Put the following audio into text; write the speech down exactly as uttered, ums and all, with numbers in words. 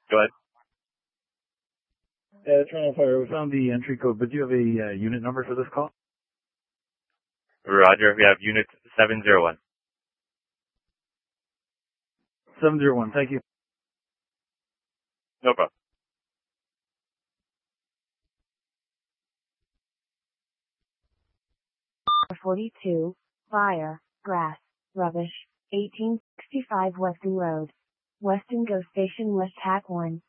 Go ahead. Yeah, Toronto Fire, we found the entry code, but do you have a uh, unit number for this call? Roger, we have unit seven zero one. seven zero one, thank you. No problem. forty-two, Fire, Grass, Rubbish, eighteen sixty-five Weston Road. Weston Go Station West Hack one.